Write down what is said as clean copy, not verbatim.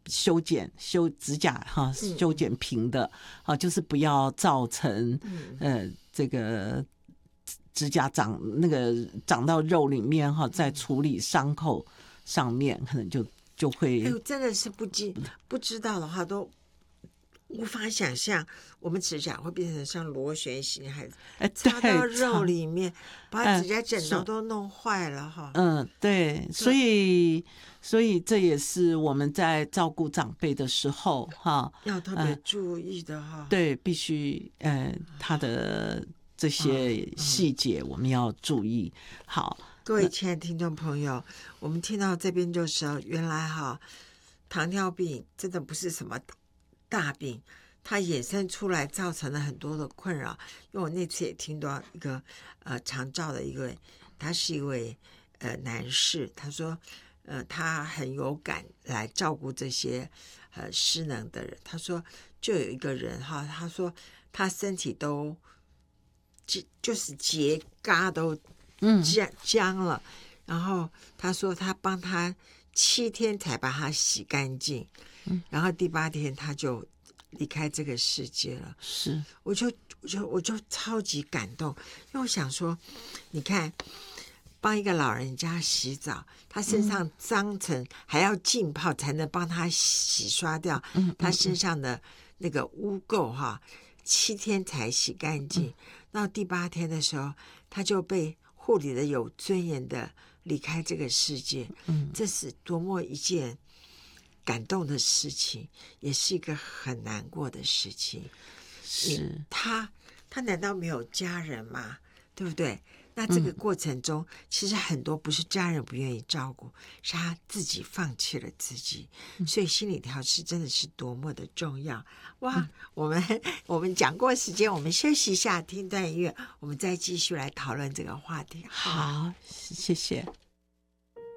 修指甲哈，修剪平的，就是不要造成这个指甲长到肉里面哈，在处理伤口上面可能就会。 哎呦，真的是不知道的话都无法想象，我们指甲会变成像螺旋形，还插到肉里面，把指甲剪刀都弄坏了哈。 对，所以这也是我们在照顾长辈的时候哈， 要特别注意的哈。 对，必须他的这些细节我们要注意。好， 各位亲爱的听众朋友，我们听到这边就是原来哈，糖尿病真的不是什么大病，它衍生出来造成了很多的困扰。因为我那次也听到一个长照的他是一位男士，他说他很有感来照顾这些失能的人。他说就有一个人哈，他说他身体都就是结痂都僵了，然后他说他帮他7天才把它洗干净，然后第8天他就离开这个世界了。 是， 我就超级感动，因为我想说，你看，帮一个老人家洗澡，他身上脏尘还要浸泡才能帮他洗刷掉他身上的那个污垢哈，7天才洗干净，到第8天的时候，他就被护理的有尊严的离开这个世界。这是多么一件感动的事情，也是一个很难过的事情。 是他难道没有家人吗？对不对？那这个过程中，其实很多不是家人不愿意照顾，是他自己放弃了自己。所以心理调试真的是多么的重要。哇，我们讲过时间，我们休息一下，听段音乐，我们再继续来讨论这个话题。 好，谢谢。